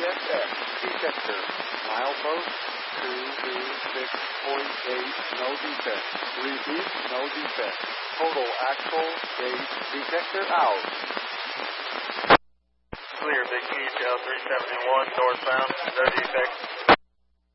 CSX. Detector. Milepost 226.8. No defect. Repeat, no defect. Total axle gauge detector out. Clear, Big East, L371, northbound, no defects.